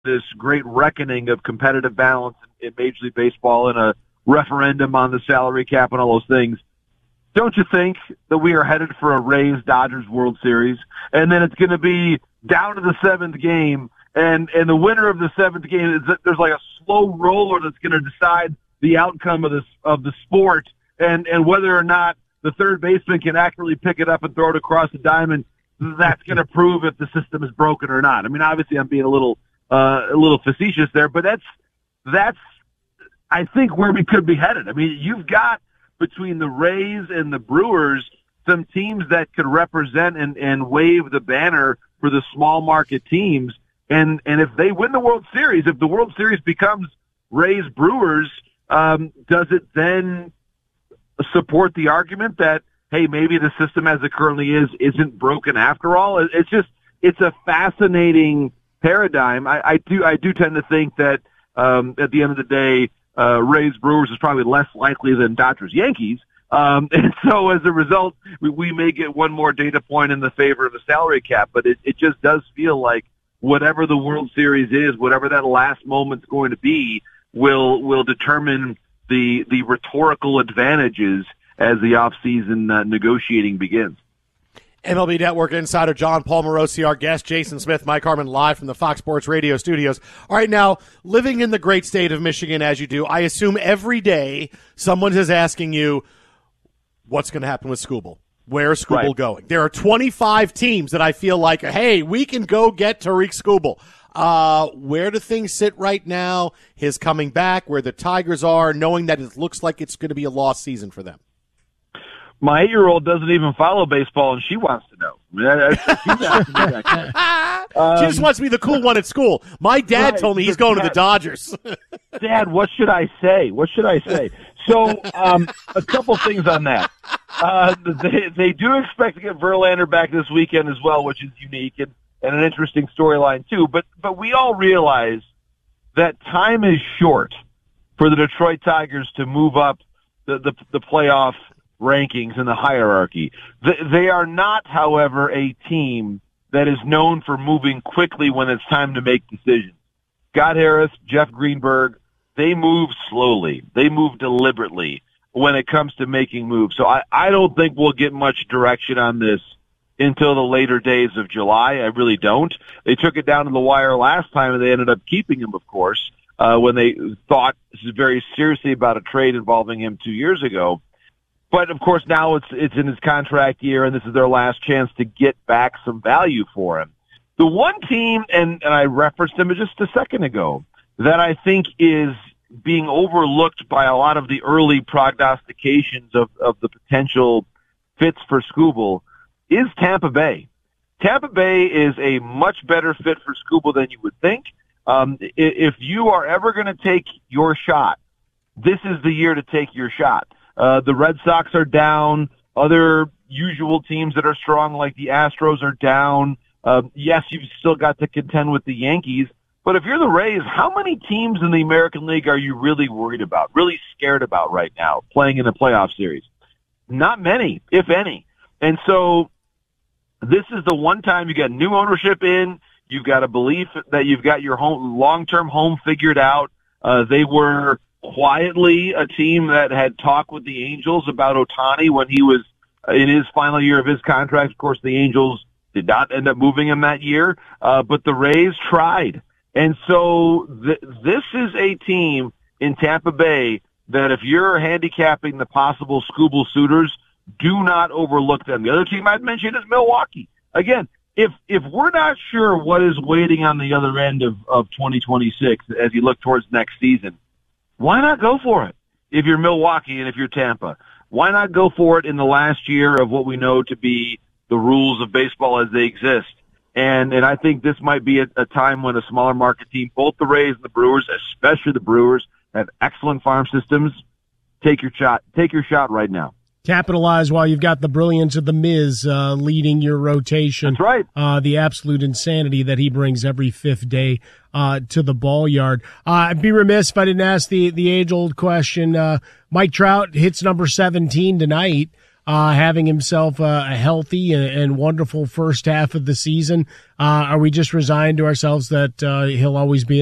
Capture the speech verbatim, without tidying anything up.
this great reckoning of competitive balance in Major League Baseball and a referendum on the salary cap and all those things, don't you think that we are headed for a Rays-Dodgers World Series? And then it's going to be down to the seventh game, and, and the winner of the seventh game is that there's like a slow roller that's going to decide the outcome of this of the sport, and, and whether or not the third baseman can accurately pick it up and throw it across the diamond. That's going to prove if the system is broken or not. I mean, obviously, I'm being a little uh, a little facetious there, but that's that's I think where we could be headed. I mean, you've got between the Rays and the Brewers some teams that could represent and, and wave the banner for the small market teams. And and if they win the World Series, if the World Series becomes Rays Brewers, um, does it then support the argument that, hey, maybe the system as it currently is isn't broken after all? It's just, it's a fascinating paradigm. I, I do, I do tend to think that, um, at the end of the day, uh, Rays Brewers is probably less likely than Dodgers Yankees. Um, and so as a result, we, we may get one more data point in the favor of the salary cap, but it, it just does feel like whatever the World Series is, whatever that last moment's going to be, will, will determine the, the rhetorical advantages as the off-season uh, negotiating begins. M L B Network insider John Paul Morosi, our guest, Jason Smith, Mike Harmon, live from the Fox Sports Radio studios. All right, now, living in the great state of Michigan as you do, I assume every day someone is asking you, what's going to happen with Skubal? Where's Skubal right. going? There are twenty-five teams that I feel like, hey, we can go get Tarik Skubal. Uh, where do things sit right now? His coming back, where the Tigers are, knowing that it looks like it's going to be a lost season for them. My eight-year-old doesn't even follow baseball, and she wants to know. I mean, she's asking me that um, she just wants to be the cool one at school. My dad right, told me he's going Dad, to the Dodgers. Dad, what should I say? What should I say? So um, a couple things on that. Uh, they, they do expect to get Verlander back this weekend as well, which is unique and, and an interesting storyline too. But but we all realize that time is short for the Detroit Tigers to move up the, the, the playoff rankings in the hierarchy. They are not, however, a team that is known for moving quickly when it's time to make decisions. Scott Harris, Jeff Greenberg, they move slowly. They move deliberately when it comes to making moves. So I, I don't think we'll get much direction on this until the later days of July. I really don't. They took it down to the wire last time, and they ended up keeping him, of course, uh, when they thought very seriously about a trade involving him two years ago. But, of course, now it's it's in his contract year, and this is their last chance to get back some value for him. The one team, and, and I referenced him just a second ago, that I think is being overlooked by a lot of the early prognostications of, of the potential fits for Skubal is Tampa Bay. Tampa Bay is a much better fit for Skubal than you would think. Um, if you are ever going to take your shot, this is the year to take your shot. Uh, the Red Sox are down. Other usual teams that are strong, like the Astros, are down. Uh, yes, you've still got to contend with the Yankees. But if you're the Rays, how many teams in the American League are you really worried about, really scared about right now, playing in a playoff series? Not many, if any. And so this is the one time you got new ownership in. You've got a belief that you've got your home, long-term home figured out. Uh, they were quietly a team that had talked with the Angels about Ohtani when he was in his final year of his contract. Of course, the Angels did not end up moving him that year, uh, but the Rays tried. And so th- this is a team in Tampa Bay that if you're handicapping the possible Skubal suitors, do not overlook them. The other team I'd mention is Milwaukee. Again, if if we're not sure what is waiting on the other end of, of twenty twenty-six as you look towards next season, why not go for it if you're Milwaukee and if you're Tampa? Why not go for it in the last year of what we know to be the rules of baseball as they exist? And and I think this might be a, a time when a smaller market team, both the Rays and the Brewers, especially the Brewers, have excellent farm systems. Take your shot. Take your shot right now. Capitalize while you've got the brilliance of the Miz uh, leading your rotation. That's right. Uh, the absolute insanity that he brings every fifth day uh, to the ball yard. Uh, I'd be remiss if I didn't ask the, the age-old question. Uh, Mike Trout hits number seventeen tonight. uh, having himself a, a healthy and, and wonderful first half of the season? Uh, are we just resigned to ourselves that uh, he'll always be